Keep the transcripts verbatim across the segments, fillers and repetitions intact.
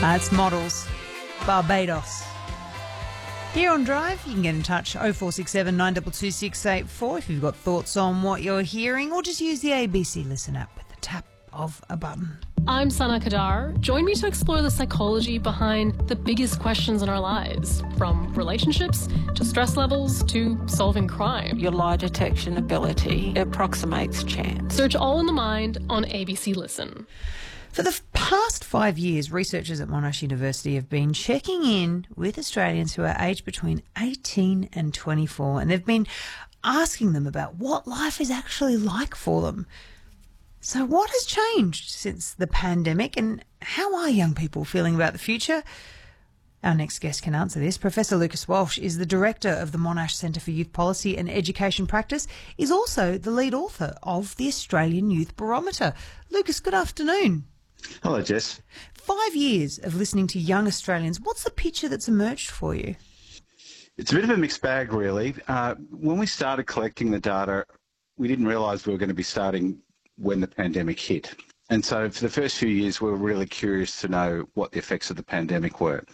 Uh, it's Models, Barbados. Here on Drive, you can get in touch oh four six seven, nine two two, six eight four if you've got thoughts on what you're hearing, or just use the A B C Listen app with the tap of a button. I'm Sana Kadar. Join me to explore the psychology behind the biggest questions in our lives, from relationships to stress levels to solving crime. Your lie detection ability approximates chance. Search All in the Mind on A B C Listen. For the past five years, researchers at Monash University have been checking in with Australians who are aged between eighteen and twenty-four, and they've been asking them about what life is actually like for them. So what has changed since the pandemic, and how are young people feeling about the future? Our next guest can answer this. Professor Lucas Walsh is the director of the Monash Centre for Youth Policy and Education Practice, is also the lead author of the Australian Youth Barometer. Lucas, good afternoon. Hello, Jess. Five years of listening to young Australians. What's the picture that's emerged for you? It's a bit of a mixed bag, really. Uh, when we started collecting the data, we didn't realise we were going to be starting when the pandemic hit. And so for the first few years, we were really curious to know what the effects of the pandemic were.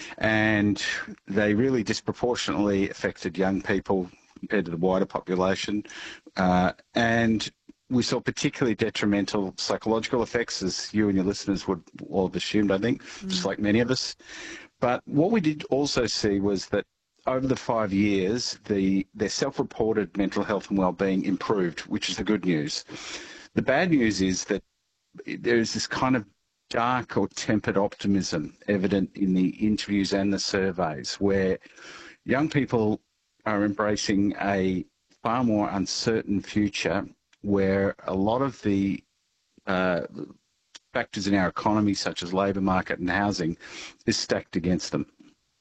And they really disproportionately affected young people compared to the wider population. Uh, and we saw particularly detrimental psychological effects, as you and your listeners would all have assumed, I think, mm. just like many of us. But what we did also see was that over the five years, the their self-reported mental health and well-being improved, which is the good news. The bad news is that there's this kind of dark or tempered optimism evident in the interviews and the surveys, where young people are embracing a far more uncertain future, where a lot of the uh, factors in our economy, such as labour market and housing, is stacked against them.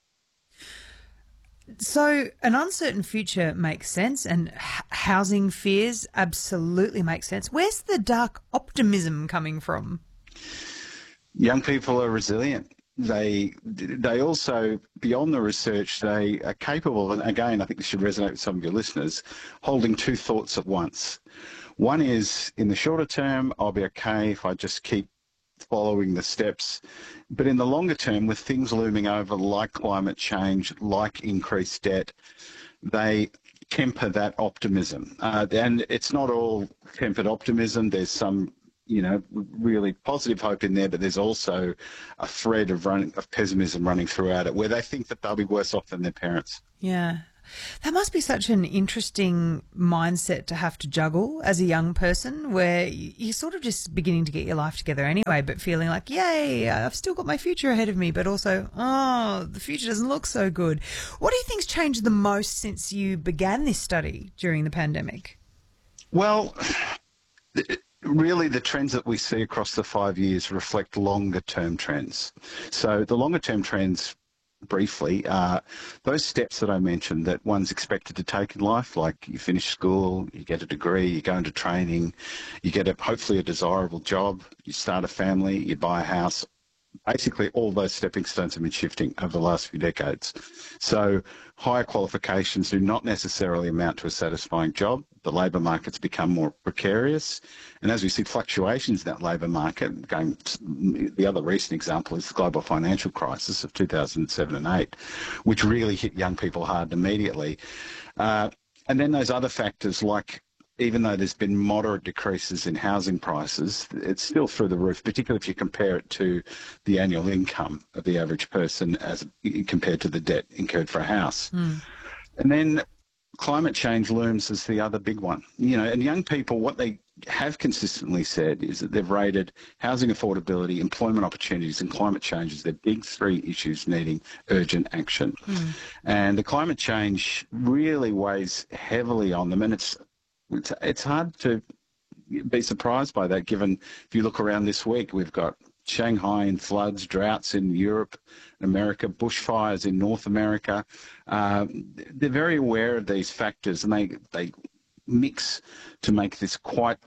So an uncertain future makes sense, and h- housing fears absolutely make sense. Where's the dark optimism coming from? Young people are resilient. They they also, beyond the research, they are capable, and again, I think this should resonate with some of your listeners, holding two thoughts at once. One is, in the shorter term, I'll be okay if I just keep following the steps. But in the longer term, with things looming over like climate change, like increased debt, they temper that optimism. Uh, and it's not all tempered optimism. There's some, you know, really positive hope in there, but there's also a thread of running, of pessimism running throughout it, where they think that they'll be worse off than their parents. Yeah. That must be such an interesting mindset to have to juggle as a young person, where you're sort of just beginning to get your life together anyway, but feeling like, yay, I've still got my future ahead of me, but also, oh, the future doesn't look so good. What do you think's changed the most since you began this study during the pandemic? Well, really the trends that we see across the five years reflect longer-term trends. So the longer-term trends, briefly, uh, those steps that I mentioned that one's expected to take in life, like you finish school, you get a degree, you go into training, you get a, hopefully a desirable job, you start a family, you buy a house. Basically, all those stepping stones have been shifting over the last few decades. So higher qualifications do not necessarily amount to a satisfying job. The labour market's become more precarious. And as we see fluctuations in that labour market, going to, the other recent example is the global financial crisis of two thousand seven and eight, which really hit young people hard immediately. Uh, and then those other factors, like even though there's been moderate decreases in housing prices, it's still through the roof, particularly if you compare it to the annual income of the average person as compared to the debt incurred for a house. Mm. And then climate change looms as the other big one. You know, and young people, what they have consistently said is that they've rated housing affordability, employment opportunities and climate change as their big three issues needing urgent action. Mm. And the climate change really weighs heavily on them, and it's It's, it's hard to be surprised by that, given if you look around this week, we've got Shanghai in floods, droughts in Europe, America, bushfires in North America. Um, they're very aware of these factors, and they, they mix to make this quite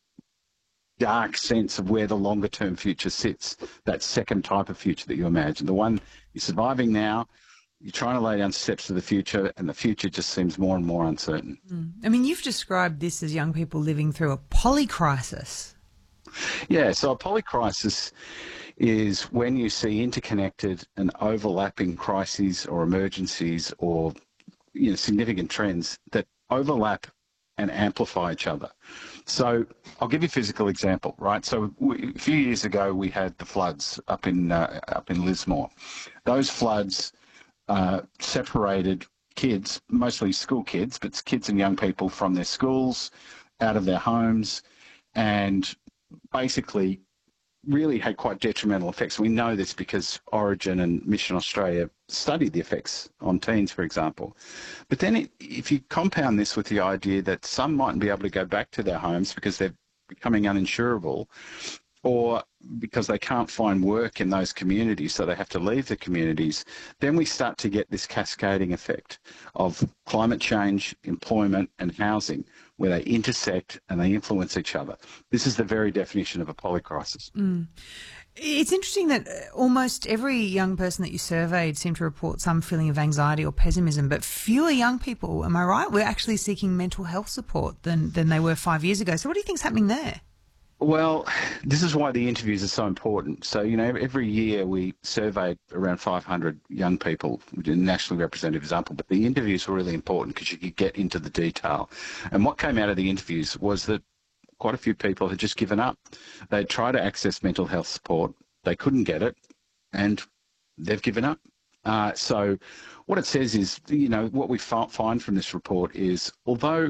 dark sense of where the longer-term future sits, that second type of future that you imagine, the one you're surviving now. You're trying to lay down steps to the future, and the future just seems more and more uncertain. Mm. I mean, you've described this as young people living through a polycrisis. Yeah, so a polycrisis is when you see interconnected and overlapping crises or emergencies or you know, significant trends that overlap and amplify each other. So I'll give you a physical example, right? So we, a few years ago, we had the floods up in uh, up in Lismore. Those floods uh, separated kids, mostly school kids, but kids and young people from their schools, out of their homes, and basically really had quite detrimental effects. We know this because Origin and Mission Australia studied the effects on teens, for example. But then it, if you compound this with the idea that some mightn't be able to go back to their homes because they're becoming uninsurable, or because they can't find work in those communities, so they have to leave the communities, then we start to get this cascading effect of climate change, employment and housing, where they intersect and they influence each other. This is the very definition of a polycrisis. Mm. It's interesting that almost every young person that you surveyed seemed to report some feeling of anxiety or pessimism, but fewer young people, am I right, were actually seeking mental health support than, than they were five years ago. So what do you think's happening there? Well, this is why the interviews are so important. So, you know, every year we surveyed around five hundred young people, a nationally representative example, but the interviews were really important because you could get into the detail. And what came out of the interviews was that quite a few people had just given up. They'd tried to access mental health support, they couldn't get it, and they've given up. Uh, so what it says is, you know, what we find from this report is, although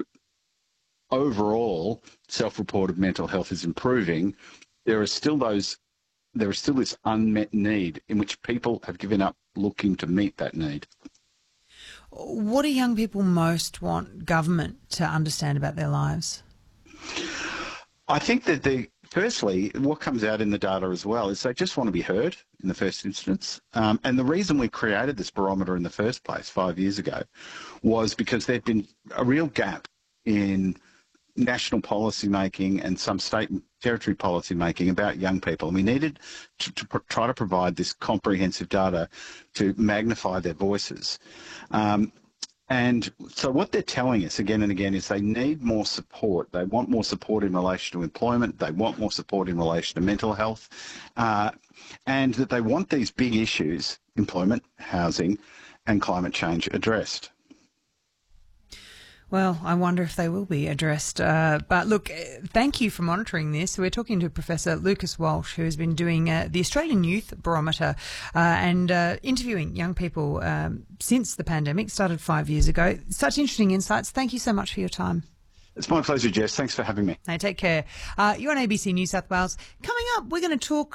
overall self-reported mental health is improving, there are still those, there is still this unmet need in which people have given up looking to meet that need. What do young people most want government to understand about their lives? I think that the firstly, what comes out in the data as well is they just want to be heard in the first instance. Um, and the reason we created this barometer in the first place five years ago was because there'd been a real gap in national policy making and some state and territory policy making about young people. And we needed to, to pr- try to provide this comprehensive data to magnify their voices. Um, and so what they're telling us again and again is they need more support. They want more support in relation to employment. They want more support in relation to mental health. Uh, and that they want these big issues, employment, housing, and climate change, addressed. Well, I wonder if they will be addressed. Uh, but look, thank you for monitoring this. We're talking to Professor Lucas Walsh, who has been doing uh, the Australian Youth Barometer uh, and uh, interviewing young people um, since the pandemic started five years ago. Such interesting insights. Thank you so much for your time. It's my pleasure, Jess. Thanks for having me. Hey, take care. Uh, you're on A B C New South Wales. Coming up, we're going to talk